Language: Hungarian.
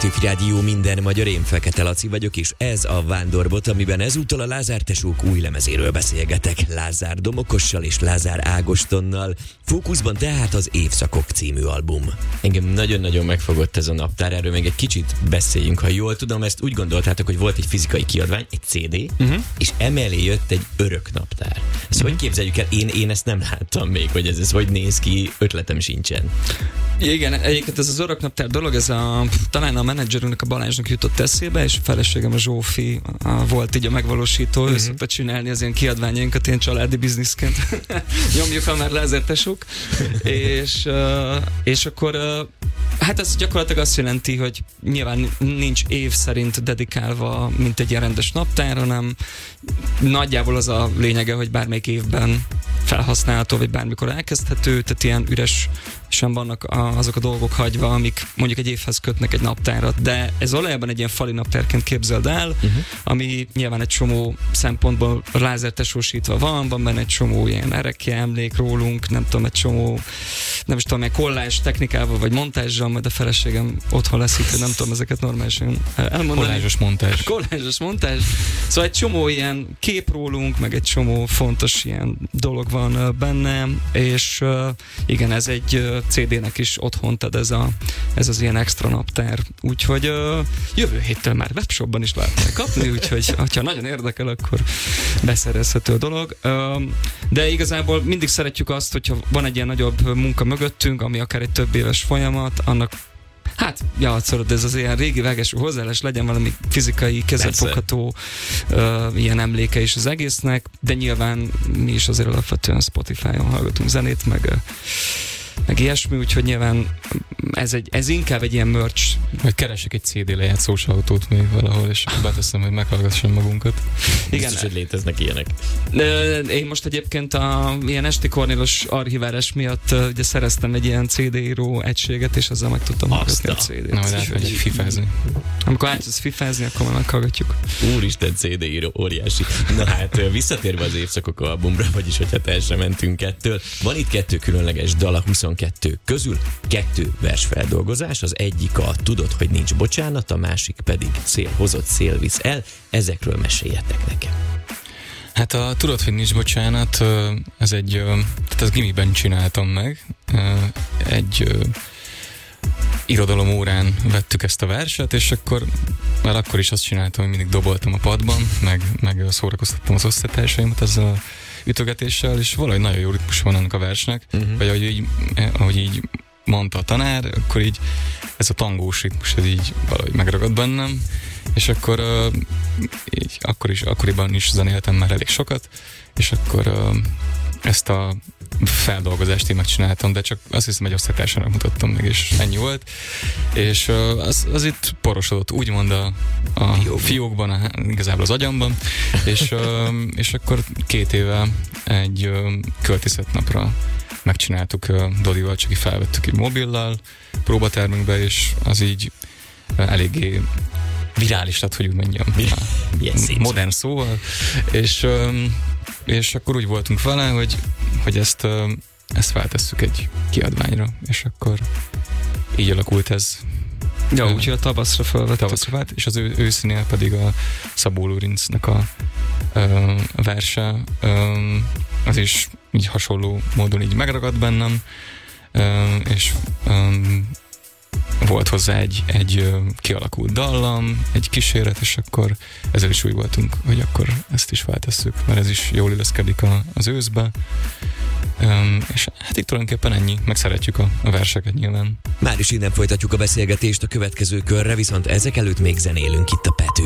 Petőfi Rádió, minden magyar, én Fekete Laci vagyok, és ez a Vándorbot, amiben ezúttal a Lázár tesók új lemezéről beszélgetek. Lázár Domokossal és Lázár Ágostonnal. Fókuszban tehát az Évszakok című album. Engem nagyon-nagyon megfogott ez a naptár, erről még egy kicsit beszéljünk. Ha jól tudom, ezt úgy gondoltátok, hogy volt egy fizikai kiadvány, egy CD, és emellé jött egy örök naptár. Ezt hogy képzeljük el? Én ezt nem láttam még, hogy ez hogy néz ki, ötletem sincsen. Igen, egyébként ez az öröknaptár dolog, ez talán a menedzserünknek, a Balázsnak jutott eszébe, és a feleségem, a Zsófi volt így a megvalósító, ő szokta csinálni az ilyen kiadványainkat, ilyen családi bizniszként. Nyomjuk el már Lázár tesók. És akkor hát ez gyakorlatilag azt jelenti, hogy nyilván nincs év szerint dedikálva, mint egy ilyen rendes naptár, hanem nagyjából az a lényege, hogy bármelyik évben felhasználható, vagy bármikor elkezdhető, tehát ilyen üres sem vannak azok a dolgok hagyva, amik mondjuk egy évhez kötnek egy naptárat, de ez valójában egy ilyen fali naptárként képzeld el, ami nyilván egy csomó szempontból Lázár tesósítva van benne egy csomó ilyen erekje emlék rólunk, nem tudom, egy csomó, nem is tudom, egy kollázs technikával, vagy montázsal, majd a feleségem otthon lesz itt, nem tudom ezeket normálisan elmondani. Kollázsos montázs. Szóval egy csomó ilyen kép rólunk, meg egy csomó fontos ilyen dolog van benne, és igen, ez egy CD-nek is otthon, tehát ez az ilyen extra naptár. Úgyhogy jövő héttől már webshopban is lehet kapni, úgyhogy ha nagyon érdekel, akkor beszerezhető a dolog. De igazából mindig szeretjük azt, hogyha van egy ilyen nagyobb munka mögöttünk, ami akár egy több éves folyamat, annak ez az ilyen régi vágású hozzáállás, legyen valami fizikai, kézzelfogható ilyen emléke is az egésznek, de nyilván mi is azért alapvetően Spotify-on hallgatunk zenét, meg ilyesmi, úgyhogy nyilván ez inkább egy ilyen merch. Vagy keresek egy CD lejátszós autót még valahol, és beteszem, hogy meghallgassam magunkat. Igen. Biztos, hogy léteznek ilyenek. Én most egyébként ilyen esti kornélos archivárás miatt ugye szereztem egy ilyen CD író egységet, és azzal meg tudtam hallgatni a CD-t. Na, majd elmegyek fifázni. Amikor átjössz fifázni, akkor már meghallgatjuk. Úristen, CD író, óriási. Na hát, visszatérve az Évszakok albumra, vagyis hogyha el sem mentünk ettől, van itt 2 különleges dal a 22 közül, 2 versfeldolgozás, az egyik a Tudod, hogy nincs bocsánat, a másik pedig Szél hozott, szél visz el. Ezekről meséljetek nekem. Hát a Tudod, hogy nincs bocsánat, ez tehát az gimiben csináltam meg, egy irodalom órán vettük ezt a verset, és akkor is azt csináltam, hogy mindig doboltam a padban, meg szórakoztattam az osztálytársaimat ezzel a ütögetéssel, és valahogy nagyon jó ritmus van ennek a versnek, vagy ahogy így mondta a tanár, akkor így ez a tangós ritmus, ez így valahogy megragad bennem, és akkor akkoriban is zenéltem már elég sokat, és akkor ezt a feldolgozást én megcsináltam, de csak azt hiszem, egy osztálytársának mutattam meg, és ennyi volt. És az itt porosodott, úgymond a fiókban, igazából az agyamban, és akkor 2 éve egy költészetnapra megcsináltuk Dodival, csak így felvettük egy mobillal, próbatermünkbe, és az így eléggé virális lett, hogy úgy mondjam. Modern szóval. És akkor úgy voltunk vele, hogy ezt feltesszük egy kiadványra, és akkor így alakult ez. Ja, úgyhogy a tavaszra felvettük. És az őszinél pedig a Szabó Lórincnak a verse, az is így hasonló módon így megragadt bennem, és volt hozzá egy kialakult dallam, egy kíséret, és akkor ezzel is úgy voltunk, hogy akkor ezt is feltesszük, mert ez is jól illeszkedik az őszbe. És hát itt tulajdonképpen ennyi, meg szeretjük a verseket nyilván. Már is innen folytatjuk a beszélgetést a következő körre, viszont ezek előtt még zenélünk itt a Pető